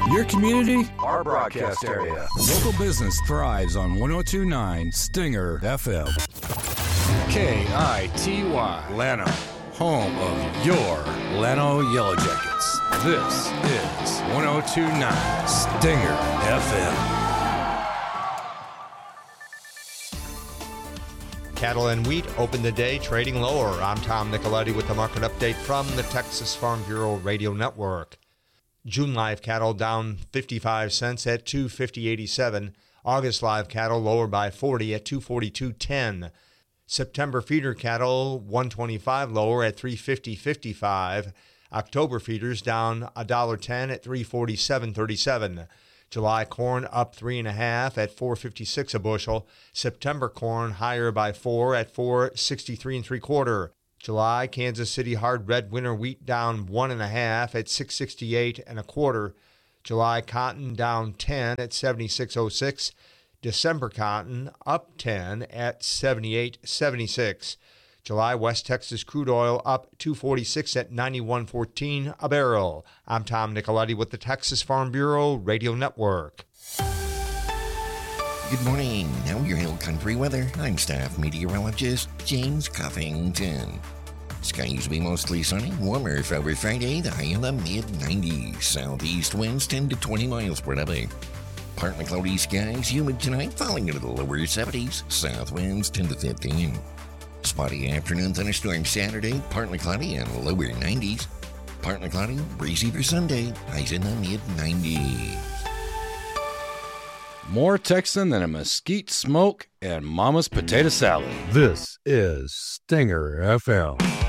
Your community, our broadcast area. Local business thrives on 102.9 Stinger FM. KITY, Llano, home of your Llano Yellow Jackets. This is 102.9 Stinger FM. Cattle and wheat opened the day trading lower. I'm Tom Nicoletti with the market update from the Texas Farm Bureau Radio Network. June live cattle down 55 cents at $250.87. August live cattle lower by 40 at $242.10. September feeder cattle 125 lower at $350.55. October feeders down $1.10 at $347.37. July corn up 3.5 at $4.56 a bushel. September corn higher by 4 at $4.63 3/4. July Kansas City hard red winter wheat down 1.5 at $6.68 1/4. July cotton down 10 at $76.06. December cotton up 10 at $78.76. July West Texas crude oil up $2.46 at $91.14 a barrel. I'm Tom Nicoletti with the Texas Farm Bureau Radio Network. Good morning. Now your Hill Country weather. I'm staff meteorologist James Cuffington. Skies will be mostly sunny, warmer for over Friday, the high in the mid-90s. Southeast winds 10 to 20 miles per hour. Partly cloudy skies, humid tonight, falling into the lower 70s. South winds 10 to 15. Spotty afternoon thunderstorm Saturday, partly cloudy and lower 90s. Partly cloudy, breezy for Sunday, highs in the mid-90s. More Texan than a mesquite smoke and Mama's potato salad. This is Stinger FM.